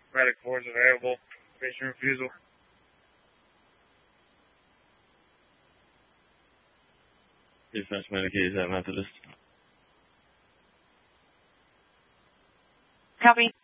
Medic 4 is available. Patient refusal. Dispatch medic is at Methodist. Copy.